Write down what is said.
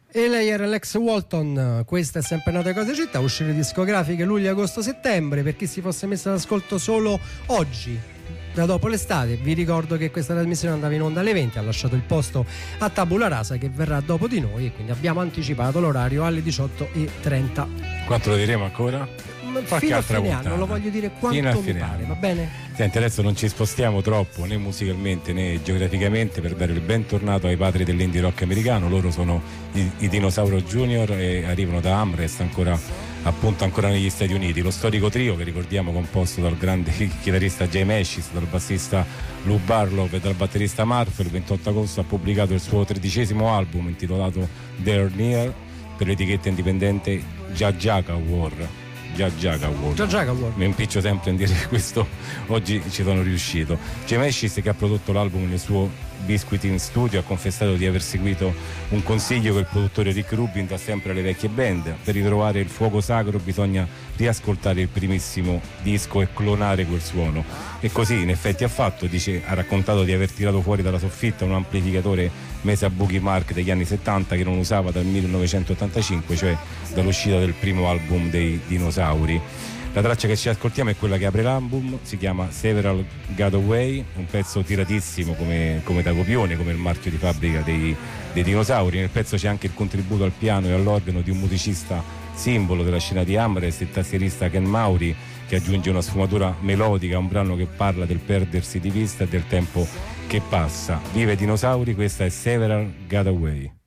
E lei era Lex Walton, questa è sempre Note Cose Città, uscire discografiche luglio, agosto, settembre. Per chi si fosse messo all'ascolto solo oggi, da dopo l'estate, vi ricordo che questa trasmissione andava in onda alle 20, ha lasciato il posto a Tabula Rasa che verrà dopo di noi e quindi abbiamo anticipato l'orario alle 18:30. Quanto lo diremo ancora? Fino a fine anno, lo voglio dire quanto mi pare, va bene? Senti, adesso non ci spostiamo troppo né musicalmente né geograficamente per dare il bentornato ai padri dell'indie rock americano. Loro sono i Dinosauro Junior e arrivano da Amherst, ancora negli Stati Uniti. Lo storico trio, che ricordiamo composto dal grande chitarrista Jay Ashis, dal bassista Lou Barlow e dal batterista Murphy, il 28 agosto ha pubblicato il suo 13° album intitolato They're Near per l'etichetta indipendente Jagaja War. Mi impiccio sempre a dire questo, oggi ci sono riuscito. Jay Ashis, che ha prodotto l'album nel suo Biscuit in studio, ha confessato di aver seguito un consiglio che il produttore Rick Rubin dà sempre alle vecchie band: per ritrovare il fuoco sacro bisogna riascoltare il primissimo disco e clonare quel suono, e così in effetti ha fatto. Ha raccontato di aver tirato fuori dalla soffitta un amplificatore Mesa Boogie Mark degli anni 70 che non usava dal 1985, cioè dall'uscita del primo album dei Dinosauri. La traccia che ci ascoltiamo è quella che apre l'album, si chiama Several Got Away, un pezzo tiratissimo come da copione, come il marchio di fabbrica dei Dinosauri. Nel pezzo c'è anche il contributo al piano e all'organo di un musicista simbolo della scena di Amherst, il tastierista Ken Maury, che aggiunge una sfumatura melodica a un brano che parla del perdersi di vista e del tempo che passa. Vive Dinosauri, questa è Several Got Away.